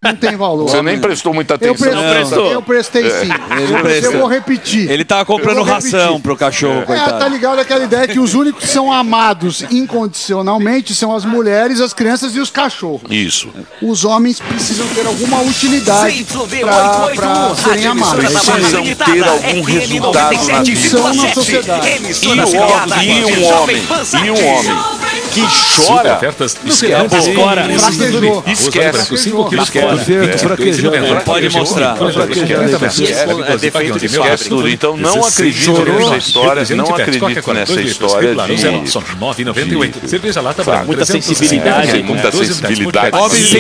não tem valor. Você nem prestou muita atenção. Eu prestei sim. Eu vou repetir. Ele tava comprando ração pro cachorro, coitado. Tá ligado aquela ideia que os únicos que são amados incondicionalmente são as mulheres, as crianças e os cachorros. Isso. Os homens precisam ter alguma utilidade pra serem amados. Precisam ter algum resultado na vida. Na sociedade. E um homem que chora, esquece. Pode mostrar. É defeito de fábrica. Então não acredito nessa história, não acredito nessa história de... Muita sensibilidade. Muita sensibilidade.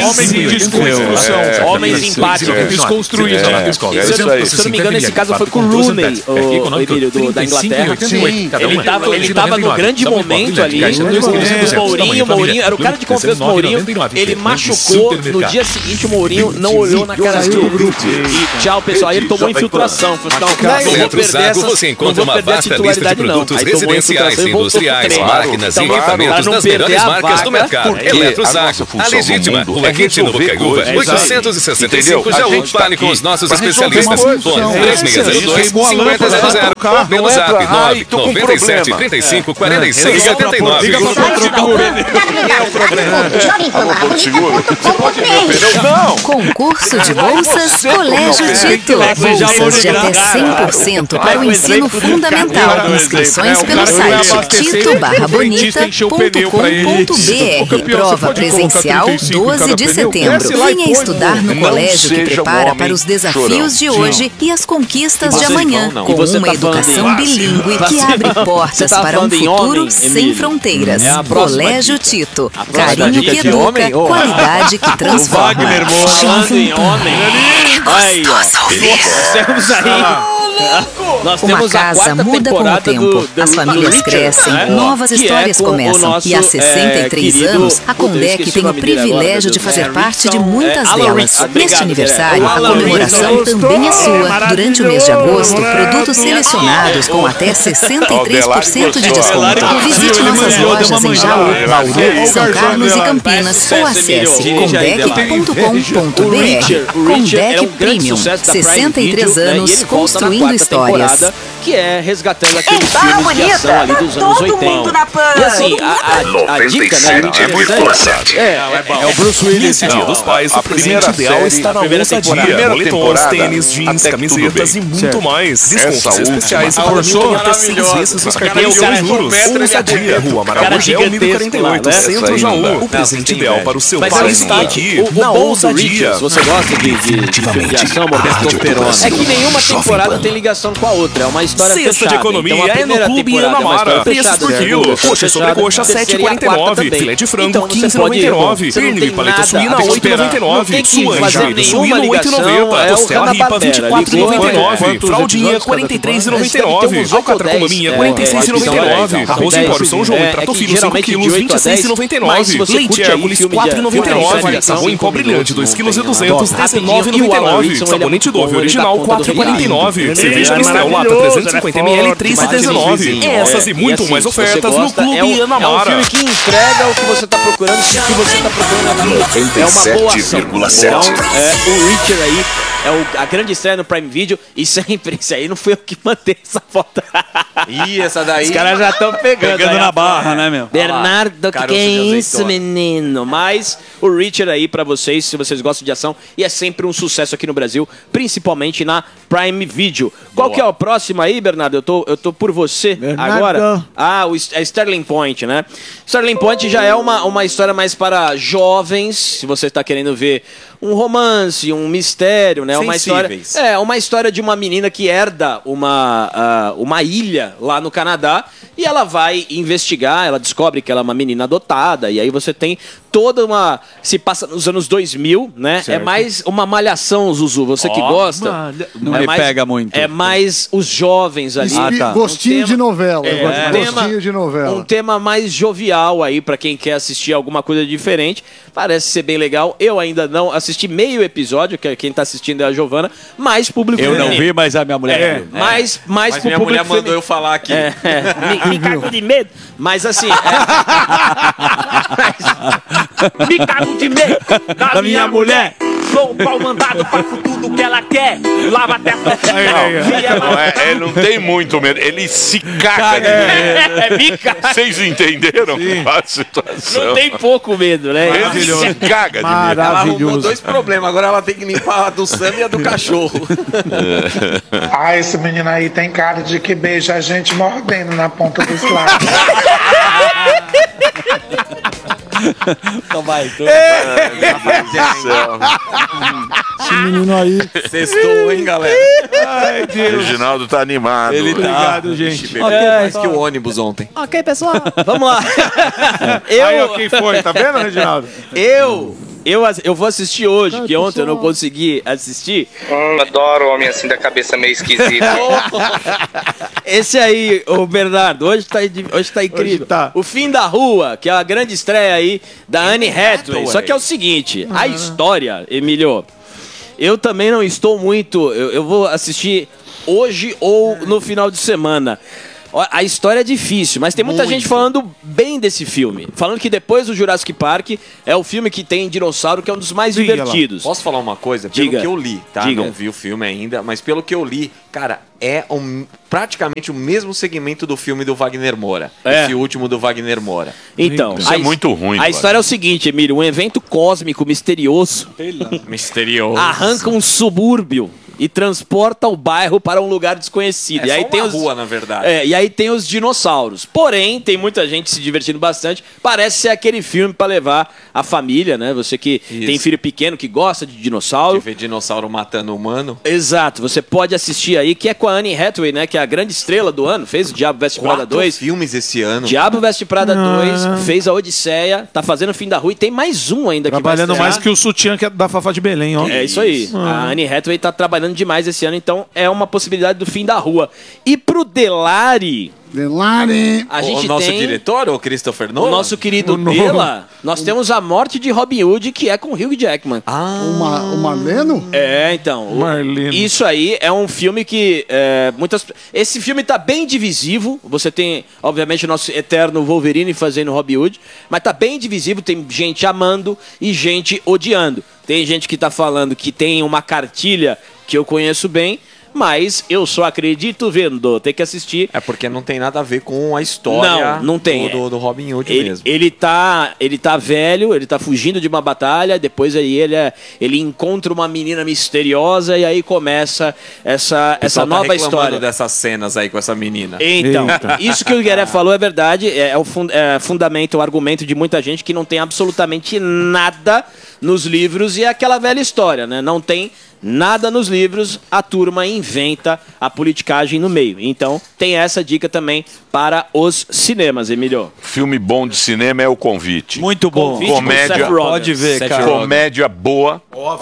Homens empáticos. Desconstruídos. Se eu não me engano, esse caso foi com o Rooney, o Emílio, da Inglaterra. Ele tava no grande momento ali, o Mourinho, era o cara de confiança do Mourinho, ele machucou, no dia seguinte o Mourinho não olhou na cara dele. E tchau, pessoal, aí ele tomou infiltração. Não vou perder essa, você encontra uma vasta lista de produtos residenciais, industriais, máquinas e equipamentos das melhores marcas do mercado. Eletrozago, a legítima, Rua Quintino Bocaiúva, 865 Jaú. Fale com os nossos especialistas. Fone 3602-5000. Pelo zap 997 35 46 79. É o problema. Alô, Porto Seguro? Você pode ver o pneu? Não! Concurso de bolsas Colégio Tito. Bolsas de até 100% para o ensino fundamental. Inscrições pelo site tito-bonita.com.br. Prova presencial 12 de setembro. Venha estudar no colégio que prepara para os desafios de hoje e as conquistas de amanhã, com uma educação bilíngue que abre portas para um futuro sem fronteiras. Colégio Tito. Carinho que educa, qualidade que transforma. Wagner, falando em homem. Aí, estamos aí. Uma casa muda com o tempo, as famílias crescem, novas histórias começam. E há 63 anos, a Condec tem o privilégio de fazer parte de muitas delas. Neste aniversário, a comemoração também é sua. Durante o mês de agosto, produtos selecionados com até 63% de desconto. Visite nossas lojas em Jaú, Bauru, São Carlos e Campinas ou acesse condec.com.br. Condec Premium, 63 anos construindo histórias. Que é resgatando aqueles filmes de ação ali dos anos 80. E assim, a dica, né? É muito forçado. É o Bruce Willis. Dia dos Pais, o presente ideal está na ousadia. Moletons, tênis, jeans, camisetas e muito mais. Descontos especiais e economia até 6 vezes nos cartões de juros. Ousadia, Rua Marabugel, 1048, Centro Jaú. O presente ideal para o seu pai está aqui, na ousadia. Se você gosta de filme de ação, é que nenhuma temporada tem ligação com a outra. É uma história Sexta fechada. de economia Então, é no Clube Anamara. Preços por quilo. Coxa sobre coxa, 7,49. Filé de frango, 15,99. Pernil e paleta suína, 8,99. Suanja suína, 8,90. Costela ripa, 24,99. Fraldinha, 43,99. Alcatra Colominha, 46,99. Arroz Empório São João e Pratofino, 5 quilos, 26,99. Leite Hércules, 4,99. Sabão em pó brilhante, 2 quilos e 200, 19,99. Sabonete Dove original, 4,49. Cerveja Mistel Lata, 350ml, 3,19. Essas e muito mais ofertas no Clube Anamara. É um filme que entrega o que você está procurando, o que você está procurando aqui. É uma boa ação. Então, o Richard aí é a grande estreia no Prime Video e sempre, isso aí não foi eu que mandei essa foto. Ih, essa daí. Os caras já estão pegando na barra, né, meu? Bernardo, que é isso, menino? Mas o Richard aí pra vocês, se vocês gostam de ação, e é sempre um sucesso aqui no Brasil, principalmente na Prime Video. Qual que é o próximo aí, Bernardo? Eu tô por você agora. Ah, é Sterling Point, né? Sterling Point já é uma história mais para jovens, se você está querendo ver um romance, um mistério, né? Uma história de uma menina que herda uma ilha lá no Canadá e ela vai investigar, ela descobre que ela é uma menina adotada e aí você tem toda uma... Se passa nos anos 2000, né? Certo. É mais uma malhação, Zuzu, você que gosta. Não me pega muito. É mais os jovens ali. Gostinho de novela. Gostinho de novela. Um tema mais jovial aí pra quem quer assistir alguma coisa diferente. Parece ser bem legal. Eu ainda não assisti meio episódio, que quem tá assistindo é a Giovana, mais público feminino. Eu não vi, mas a minha mulher viu. Mais mas minha mulher mandou eu falar aqui. Me cago de medo. Mas assim... me cago de medo da minha mulher. sou o pau mandado, faço tudo que ela quer. Lava até Ele não tem muito medo, ele se caga de medo. Mica. Vocês entenderam a situação? Não tem pouco medo, né? Ele se caga de medo. Ela arrumou 2 problemas, agora ela tem que limpar a do Sam e a do cachorro. Ah, esse menino aí tem cara de que beija a gente mordendo na ponta dos lábios. Então vai, Esse menino aí. Sextou, hein, galera? Ai, O Deus. Reginaldo tá animado. Ele tá. Obrigado, gente. Mais que o ônibus ontem. Ok, pessoal. Vamos lá. Aí, quem foi? Tá vendo, Reginaldo? Eu vou assistir hoje, que ontem eu não consegui assistir. Adoro homem assim da cabeça meio esquisita. Esse aí, o Bernardo, hoje tá incrível. Hoje tá. O Fim da Rua, que é a grande estreia aí da Anne Hathaway. Só que é o seguinte, a história, Emílio, eu também não estou muito... Eu vou assistir hoje ou no final de semana. A história é difícil, mas tem muita gente falando bem desse filme. Falando que depois do Jurassic Park é o filme que tem dinossauro, que é um dos mais divertidos. Posso falar uma coisa? Pelo Diga. que eu li, tá? Diga. Não vi o filme ainda, mas pelo que eu li, cara, é praticamente o mesmo segmento do filme do Wagner Moura. É. Esse último do Wagner Moura. Então, Isso é muito ruim. A história é o seguinte, Emílio, um evento cósmico misterioso Misterioso. arranca um subúrbio e transporta o bairro para um lugar desconhecido. É e aí só tem uma os rua, na verdade. e aí tem os dinossauros. Porém, tem muita gente se divertindo bastante. Parece ser aquele filme para levar a família, né? Você que tem filho pequeno, que gosta de dinossauro. De ver dinossauro matando humano. Exato, você pode assistir aí, que é com a Anne Hathaway, né? Que é a grande estrela do ano. Fez o Diabo Veste Prada 2. Filmes esse ano. Diabo Veste Prada 2, fez a Odisseia, tá fazendo o Fim da Rua e tem mais um ainda que vai Trabalhando estrear. mais que o sutiã que é da Fafá de Belém, ó. É isso aí. A Anne Hathaway tá trabalhando demais esse ano, então é uma possibilidade do Fim da Rua. E pro Delari, Delari. a gente o nosso tem diretor, o Christopher o Nolan? nosso querido Dela. Nós temos A Morte de Robin Hood, que é com o Hugh Jackman. O Marleno? É, então. Marleno. Isso aí é um filme que esse filme tá bem divisivo. Você tem, obviamente, o nosso eterno Wolverine fazendo Robin Hood, mas tá bem divisivo. Tem gente amando e gente odiando. Tem gente que tá falando que tem uma cartilha que eu conheço bem, mas eu só acredito vendo. Tem que assistir. É porque não tem nada a ver com a história não tem. do Robin Hood mesmo. Ele tá velho, ele tá fugindo de uma batalha, depois aí ele encontra uma menina misteriosa e aí começa essa nova história. Dessas cenas aí com essa menina. Então, isso que o Gueré falou é verdade, é o fundamento, o argumento de muita gente que não tem absolutamente nada nos livros e é aquela velha história, né? Não tem nada nos livros, a turma inventa a politicagem no meio. Então, tem essa dica também para os cinemas, Emílio. Filme bom de cinema é O Convite. Muito bom. Convite com Comédia. Seth Rogen. Pode ver, Seth cara. Rogen. Comédia boa.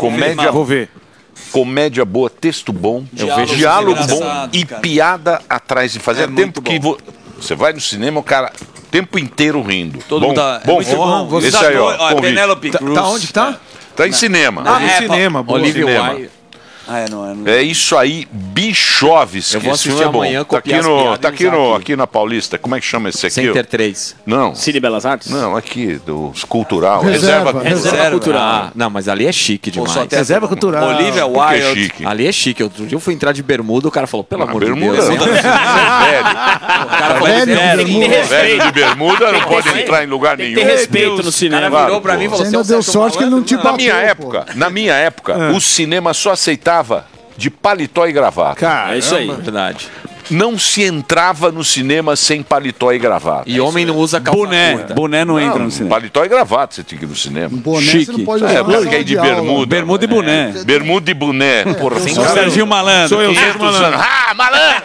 Vou ver. Comédia boa, texto bom, Diálogos diálogo bom engraçados, e cara. piada atrás de fazer. É tempo muito que você vai no cinema, o cara o tempo inteiro rindo. Todo bom, mundo tá... bom muito filme. bom. Esse aí, ó, Convite. Penélope Cruz. Tá onde que tá? Tá em cinema. Ah, no cinema. Boa. Olivia cinema. Wilde. Não. É isso aí, Bichoves. Eu vou esse filme assistir é bom. amanhã, Tá copiar aqui, as piadas tá e usar aqui. aqui na Paulista. Como é que chama esse aqui? Center 3. Não, Cine Belas Artes? não, aqui, dos cultural. Reserva. Reserva Cultural. Ah, não, mas ali é chique demais. só tem- Reserva cultural. Olivia Porque é Wilde. chique. Ali é chique. Outro dia eu fui entrar de bermuda, o cara falou, pelo amor Bermuda, de Deus. não, hein? você é velho. O cara falou, Velho, "Velho, bermuda. Velho de bermuda não pode entrar em lugar Tem que nenhum. ter respeito no O cara cinema. virou pra mim e Você falou, ainda "Você é deu o Sérgio sorte que ele não te Malandro?" bateu. Na minha época, o cinema só aceitava de paletó e gravata. Cara, É isso aí. Verdade. Não se entrava no cinema sem paletó e gravata. E homem não usa calça curta. Boné não entra no cinema. Paletó e gravata você tinha que ir no cinema. Boné Chique. você não pode É, usar. mas quer ir de bermuda. Bermuda e boné. Bermuda e boné. Porra, O Serginho Malandro. Sou eu, 500 anos. Ah, malandro!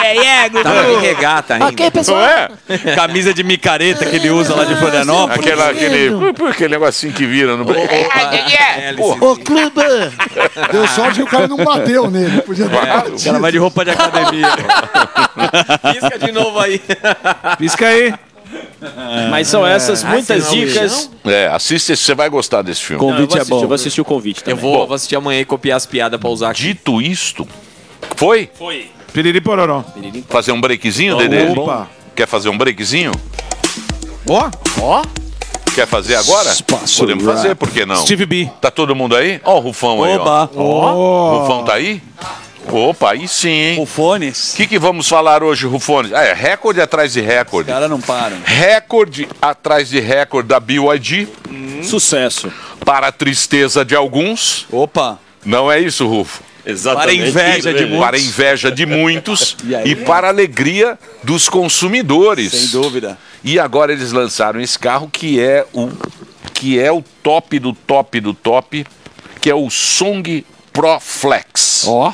Tava de regata ainda. Não é? Camisa de micareta que ele usa lá de Florianópolis. Aquele negocinho que vira no... Ô, Clube! Deu sorte que o cara não bateu nele. Podia ter O cara batido. vai de roupa de academia. Pisca de novo aí. pisca aí. Mas são essas muitas você não dicas. Assiste esse, você vai gostar desse filme. Não, eu Convite vou é assistir, bom. eu vou assistir o Convite Eu também. vou assistir amanhã e copiar as piadas pra usar aqui. Dito isto, foi? Piriri pororó. Fazer um breakzinho, Dedê? Opa. Quer fazer um breakzinho? Ó. Quer fazer agora? Podemos fazer, por que não? Steve B. Tá todo mundo aí? Ó o Rufão aí, ó. O Rufão tá aí? Opa, aí sim, hein? Rufones. O que vamos falar hoje, Rufones? Recorde atrás de recorde. Os caras não param. Recorde atrás de recorde da BYD. Sucesso. Para a tristeza de alguns. Opa. Não é isso, Rufo? Exatamente. Para a inveja de muitos. Para a inveja de muitos e para a alegria dos consumidores. Sem dúvida. E agora eles lançaram esse carro que é o top do top do top, que é o Song Pro Flex. Ó.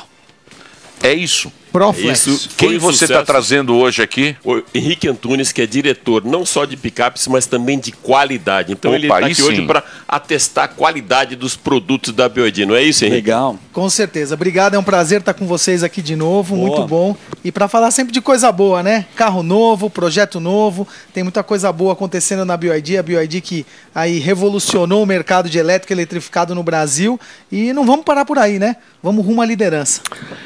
É isso. Proflex. Isso. Quem você está trazendo hoje aqui? O Henrique Antunes, que é diretor não só de picapes, mas também de qualidade. Então ele está aqui hoje para atestar a qualidade dos produtos da BYD. Não é isso, Henrique? Legal. Com certeza. Obrigado, é um prazer estar com vocês aqui de novo. Boa. Muito bom. E para falar sempre de coisa boa, né? Carro novo, projeto novo. Tem muita coisa boa acontecendo na BYD. A BYD que aí revolucionou o mercado de elétrico eletrificado no Brasil. E não vamos parar por aí, né? Vamos rumo à liderança.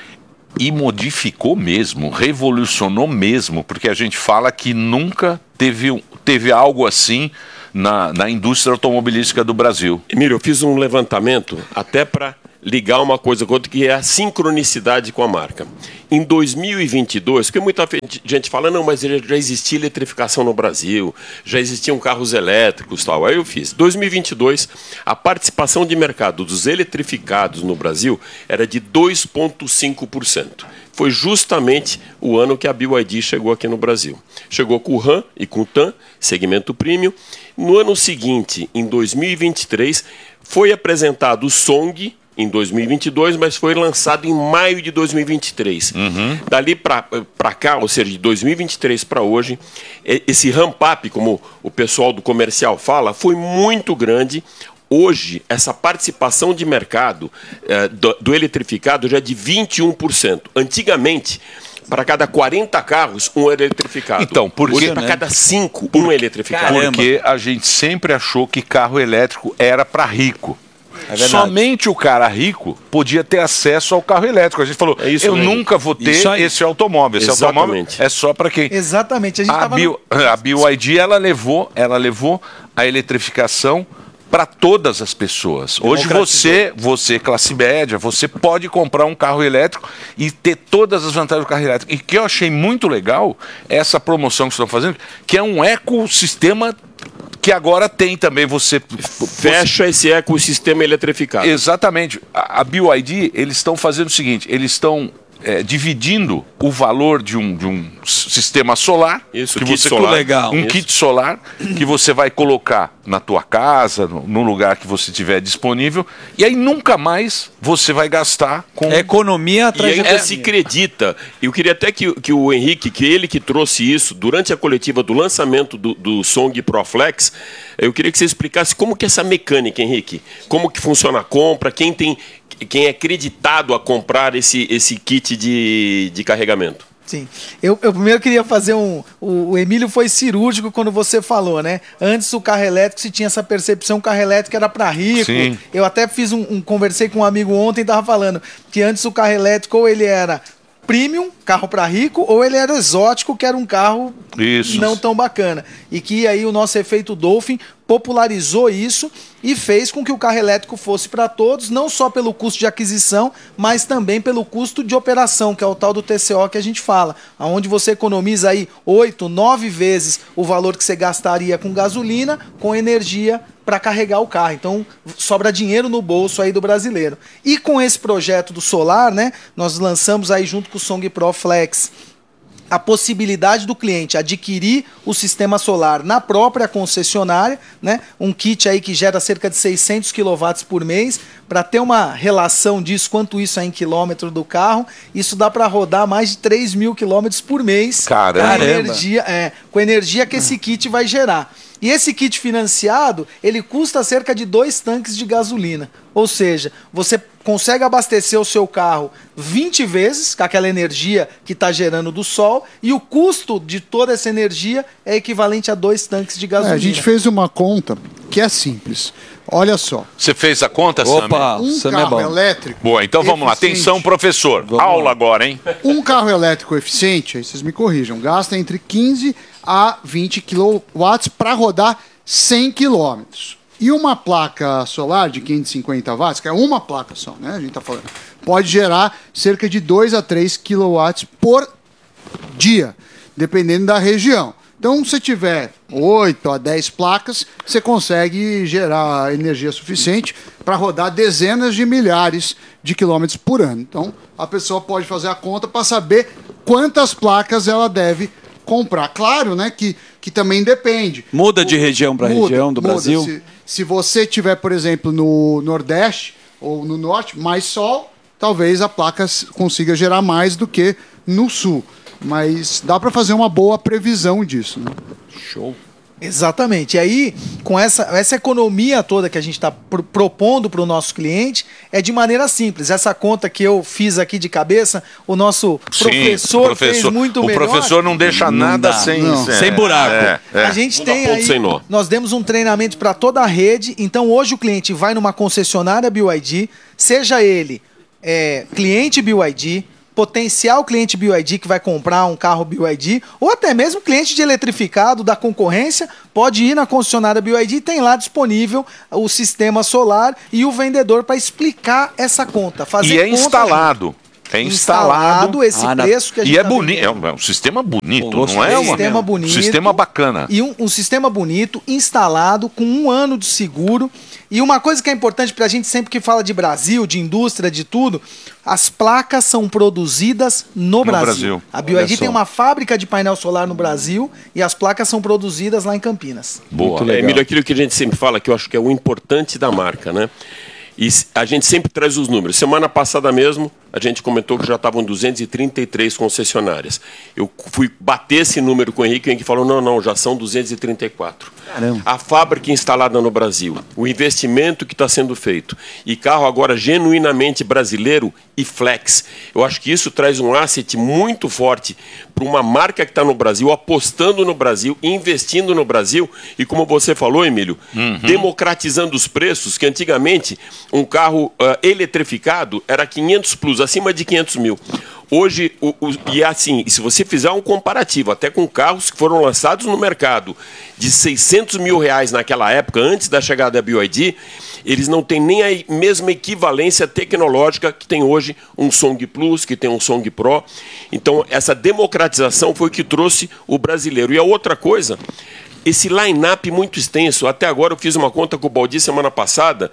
E modificou mesmo, revolucionou mesmo, porque a gente fala que nunca teve algo assim na indústria automobilística do Brasil. Emílio, eu fiz um levantamento até para ligar uma coisa com outra, que é a sincronicidade com a marca. Em 2022, porque muita gente fala, não, mas já existia eletrificação no Brasil, já existiam carros elétricos e tal. Aí eu fiz. 2022, a participação de mercado dos eletrificados no Brasil era de 2,5%. Foi justamente o ano que a BYD chegou aqui no Brasil. Chegou com o Ram e com o TAN, segmento premium. No ano seguinte, em 2023, foi apresentado o Song, em 2022, mas foi lançado em maio de 2023. Dali para cá, ou seja, de 2023 para hoje, esse ramp-up, como o pessoal do comercial fala, foi muito grande. Hoje, essa participação de mercado do eletrificado já é de 21%. Antigamente, para cada 40 carros, um era eletrificado. Então, hoje, para cada 5, um é eletrificado. Porque a gente sempre achou que carro elétrico era para rico. Somente o cara rico podia ter acesso ao carro elétrico. A gente falou, eu nunca vou ter esse automóvel. Esse automóvel é só para quem... Exatamente. A BYD, ela levou a eletrificação para todas as pessoas. Hoje você, classe média, você pode comprar um carro elétrico e ter todas as vantagens do carro elétrico. E o que eu achei muito legal é essa promoção que vocês estão fazendo, que é um ecossistema que agora tem também fecha esse ecossistema eletrificado. Exatamente. A BYD, eles estão fazendo o seguinte, eles estão dividindo o valor de um sistema solar, kit solar que você vai colocar na tua casa, no lugar que você tiver disponível, e aí nunca mais você vai gastar com economia atrás e ainda se acredita. Eu queria até que o Henrique, que ele que trouxe isso durante a coletiva do lançamento do Song Pro Flex, eu queria que você explicasse como que é essa mecânica, Henrique, como que funciona a compra, quem é acreditado a comprar esse kit de carregamento. Sim. Eu primeiro queria fazer o Emílio foi cirúrgico quando você falou, né? Antes o carro elétrico, se tinha essa percepção, o carro elétrico era para rico. Sim. Eu até fiz conversei com um amigo ontem e tava falando que antes o carro elétrico ou ele era premium, carro para rico, ou ele era exótico, que era um carro não tão bacana. E que aí o nosso efeito Dolphin popularizou isso e fez com que o carro elétrico fosse para todos, não só pelo custo de aquisição, mas também pelo custo de operação, que é o tal do TCO que a gente fala, onde você economiza aí 8, 9 vezes o valor que você gastaria com gasolina, com energia para carregar o carro. Então, sobra dinheiro no bolso aí do brasileiro. E com esse projeto do solar, né, nós lançamos aí junto com o Song Pro Flex a possibilidade do cliente adquirir o sistema solar na própria concessionária, né? Um kit aí que gera cerca de 600 kW por mês. Para ter uma relação disso, quanto isso é em quilômetro do carro, isso dá para rodar mais de 3 mil quilômetros por mês. Caramba! Com a energia que esse kit vai gerar. E esse kit financiado, ele custa cerca de 2 tanques de gasolina. Ou seja, você consegue abastecer o seu carro 20 vezes com aquela energia que está gerando do sol, e o custo de toda essa energia é equivalente a 2 tanques de gasolina. A gente fez uma conta que é simples. Olha só. Você fez a conta, Sam? Um carro elétrico. Boa, então vamos lá. Atenção, professor. Aula agora, hein? Um carro elétrico eficiente, aí vocês me corrijam, gasta entre 15 a 20 kW para rodar 100 quilômetros. E uma placa solar de 550 watts, que é uma placa só, né? A gente está falando, pode gerar cerca de 2 a 3 quilowatts por dia, dependendo da região. Então, se tiver 8 a 10 placas, você consegue gerar energia suficiente para rodar dezenas de milhares de quilômetros por ano. Então, a pessoa pode fazer a conta para saber quantas placas ela deve comprar. Claro, né, que também depende. Muda de região para região do Brasil? Se você tiver, por exemplo, no Nordeste ou no Norte, mais sol, talvez a placa consiga gerar mais do que no Sul. Mas dá para fazer uma boa previsão disso. Né? Show. Exatamente. E aí, com essa economia toda que a gente está propondo para o nosso cliente, é de maneira simples. Essa conta que eu fiz aqui de cabeça, o nosso professor fez muito melhor. O professor não deixa nada sem buraco. A gente tem aí, nós demos um treinamento para toda a rede, então hoje o cliente vai numa concessionária BYD, seja ele cliente BYD, potencial cliente BYD que vai comprar um carro BYD, ou até mesmo cliente de eletrificado da concorrência, pode ir na concessionária BYD e tem lá disponível o sistema solar e o vendedor para explicar essa conta. Fazer e é instalado. É instalado esse preço que a gente é bonito, é um sistema bonito, não é? Um sistema bonito. Um sistema bacana. E um sistema bonito, instalado, com 1 ano de seguro. E uma coisa que é importante para a gente sempre que fala de Brasil, de indústria, de tudo, as placas são produzidas no Brasil. A BYD tem uma fábrica de painel solar no Brasil e as placas são produzidas lá em Campinas. Boa. Emílio, aquilo que a gente sempre fala, que eu acho que é o importante da marca, né? E a gente sempre traz os números. Semana passada mesmo, a gente comentou que já estavam 233 concessionárias. Eu fui bater esse número com o Henrique, e o Henrique falou, não, já são 234. Caramba. A fábrica instalada no Brasil, o investimento que está sendo feito, e carro agora genuinamente brasileiro e flex. Eu acho que isso traz um asset muito forte para uma marca que está no Brasil, apostando no Brasil, investindo no Brasil, e como você falou, Emílio, democratizando os preços, que antigamente um carro eletrificado era 500 plus, acima de 500 mil. Hoje, e assim, se você fizer um comparativo até com carros que foram lançados no mercado de 600 mil reais naquela época, antes da chegada da BYD, eles não têm nem a mesma equivalência tecnológica que tem hoje um Song Plus, que tem um Song Pro. Então, essa democratização foi o que trouxe o brasileiro. E a outra coisa, esse line-up muito extenso. Até agora eu fiz uma conta com o Baldi semana passada,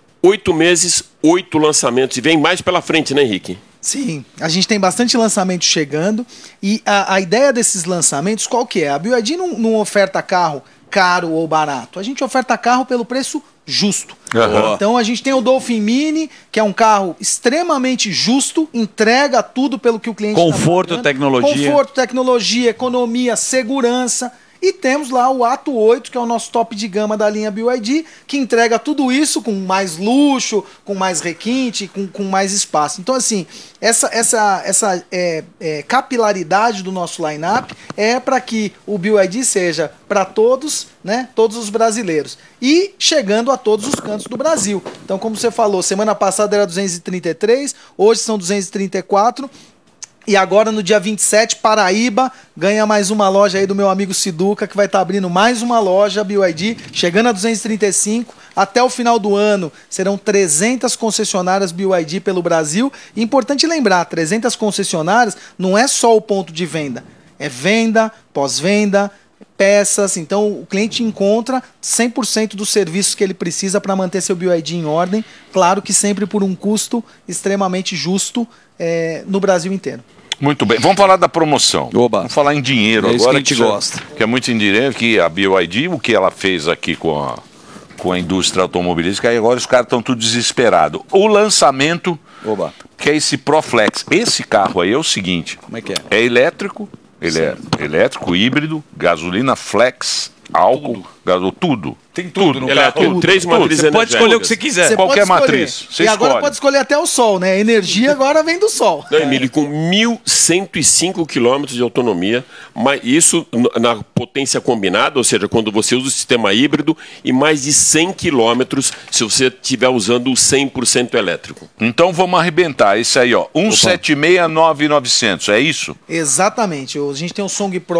8 meses, 8 lançamentos. E vem mais pela frente, né, Henrique? Sim, a gente tem bastante lançamento chegando. E a ideia desses lançamentos, qual que é? A BYD não oferta carro caro ou barato. A gente oferta carro pelo preço justo. Então a gente tem o Dolphin Mini, que é um carro extremamente justo, entrega tudo pelo que o cliente Conforto, tecnologia. Conforto, tecnologia, economia, segurança. E temos lá o Atto 8, que é o nosso top de gama da linha BYD, que entrega tudo isso com mais luxo, com mais requinte, com mais espaço. Então, assim, essa capilaridade do nosso line-up é para que o BYD seja para todos, né, todos os brasileiros. E chegando a todos os cantos do Brasil. Então, como você falou, semana passada era 233, hoje são 234. E agora, no dia 27, Paraíba ganha mais uma loja aí do meu amigo Siduca, que vai estar abrindo mais uma loja BYD, chegando a 235. Até o final do ano, serão 300 concessionárias BYD pelo Brasil. E importante lembrar, 300 concessionárias não é só o ponto de venda. É venda, pós-venda, peças. Então, o cliente encontra 100% dos serviços que ele precisa para manter seu BYD em ordem. Claro que sempre por um custo extremamente justo no Brasil inteiro. Muito bem, vamos falar da promoção. Vamos falar em dinheiro agora. Isso que a gente gosta. Que é muito em dinheiro, que a BYD, o que ela fez aqui com a indústria automobilística, e agora os caras estão tudo desesperados. O lançamento, que é esse ProFlex. Esse carro aí é o seguinte. Como é que é? É elétrico, ele é elétrico, híbrido, gasolina, flex, álcool, tudo. Tem tudo no carro. Tem 3 matrizes. Você pode escolher o que você quiser. Qualquer matriz. Você agora pode escolher até o sol, né? A energia agora vem do sol. Não, Emílio, com 1.105 km de autonomia, mas isso na potência combinada, ou seja, quando você usa o sistema híbrido, e mais de 100 km se você estiver usando o 100% elétrico. Então vamos arrebentar. Esse aí, ó, 176,9,900, é isso? Exatamente. A gente tem o Song Pro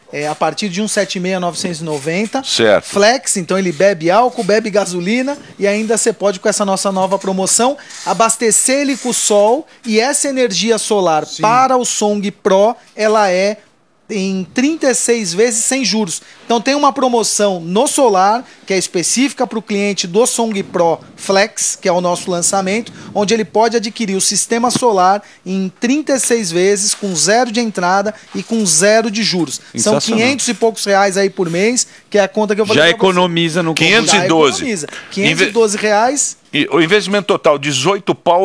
a partir de 176.990. Certo. Flex, então ele bebe álcool, bebe gasolina e ainda você pode, com essa nossa nova promoção, abastecer ele com o sol, e essa energia solar para o Song Pro, ela é em 36 vezes sem juros. Então tem uma promoção no solar, que é específica para o cliente do Song Pro Flex, que é o nosso lançamento, onde ele pode adquirir o sistema solar em 36 vezes, com 0 de entrada e com 0 de juros. São 500 e poucos reais aí por mês, que é a conta que eu falei. Já economiza no 512. 512 reais. E o investimento total, 18 pau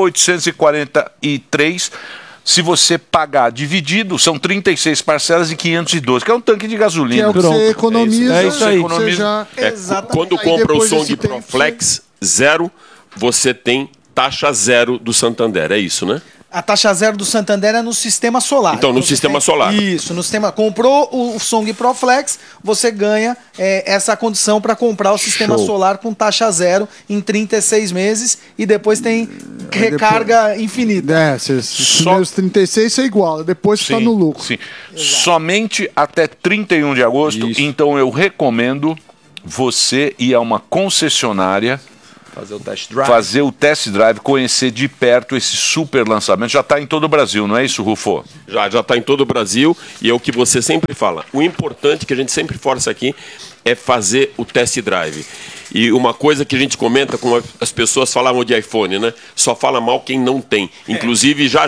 843. Se você pagar dividido, são 36 parcelas de 512, que é um tanque de gasolina. Que é o que você economiza. É isso aí. Quando compra o Song Pro Flex 0, você tem taxa 0 do Santander, é isso, né? A taxa 0 do Santander é no sistema solar. Então, no sistema solar. Isso, no sistema. Comprou o Song Pro Flex, você ganha essa condição para comprar o sistema solar com taxa 0 em 36 meses e depois tem recarga infinita. Os primeiros 36 você iguala, depois você está no lucro. Sim. Somente até 31 de agosto, então eu recomendo você ir a uma concessionária, fazer o test drive, conhecer de perto esse super lançamento. Já está em todo o Brasil, não é isso, Rufo? Já está em todo o Brasil, e é o que você sempre fala. O importante que a gente sempre força aqui é fazer o test drive. E uma coisa que a gente comenta, como as pessoas falavam de iPhone, né? Só fala mal quem não tem. Inclusive, já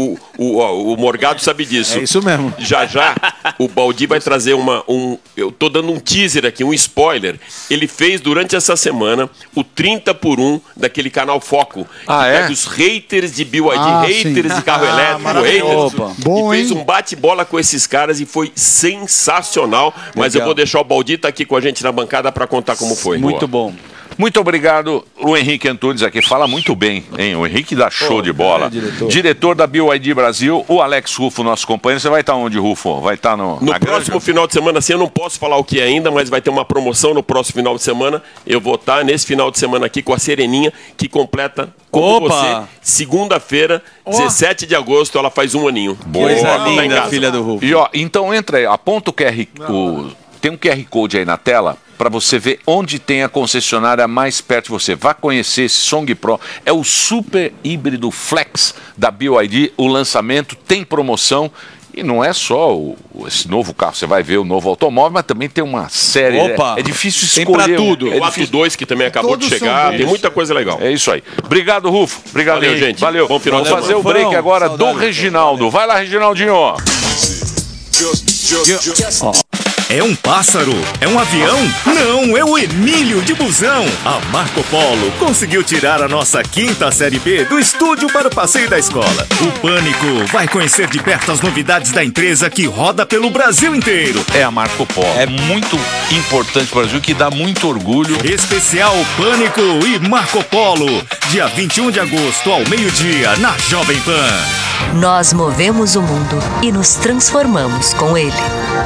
o Morgado sabe disso. É isso mesmo. Já o Baldi vai trazer eu tô dando um teaser aqui, um spoiler. Ele fez durante essa semana o 30 por 1 daquele canal Foco. Que pega os haters de BYD, haters de carro elétrico, haters. Bom, e fez um bate-bola com esses caras e foi sensacional. Mas eu vou deixar o Baldi tá aqui com a gente na bancada para contar como foi. Muito bom. Muito obrigado, o Henrique Antunes aqui, fala muito bem, hein? O Henrique dá show de bola. Diretor da BYD Brasil, o Alex Rufo, nosso companheiro. Você vai estar onde, Rufo? Vai estar no próximo final de semana, assim, eu não posso falar o que ainda, mas vai ter uma promoção no próximo final de semana. Eu vou estar nesse final de semana aqui com a Sereninha, que completa, como você, segunda-feira, 17 de agosto, ela faz 1 aninho. Boa, linda, filha do Rufo. E então entra aí, aponta o QR Code. Tem um QR Code aí na tela para você ver onde tem a concessionária mais perto de você. Vá conhecer esse Song Pro. É o super híbrido Flex da BYD. O lançamento tem promoção. E não é só esse novo carro. Você vai ver o novo automóvel, mas também tem uma série. É difícil escolher. Tem pra tudo. O Ato 2, que também acabou de chegar. Tem muita coisa legal. É isso aí. Obrigado, Rufo. Obrigado, valeu, gente. Valeu. Bom final Vamos fazer o break agora do Reginaldo. Vai lá, Reginaldinho. É um pássaro? É um avião? Não, é o Emílio de Busão. A Marco Polo conseguiu tirar a nossa 5ª Série B do estúdio para o passeio da escola. O Pânico vai conhecer de perto as novidades da empresa que roda pelo Brasil inteiro. É a Marco Polo. É muito importante para o Brasil, que dá muito orgulho. Especial Pânico e Marco Polo. Dia 21 de agosto, ao meio-dia, na Jovem Pan. Nós movemos o mundo e nos transformamos com ele.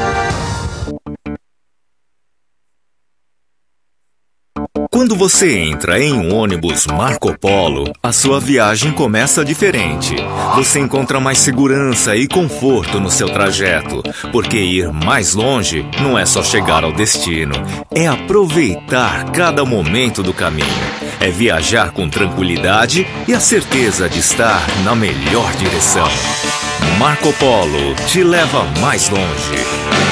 Quando você entra em um ônibus Marco Polo, a sua viagem começa diferente. Você encontra mais segurança e conforto no seu trajeto, porque ir mais longe não é só chegar ao destino, é aproveitar cada momento do caminho. É viajar com tranquilidade e a certeza de estar na melhor direção. Marco Polo te leva mais longe.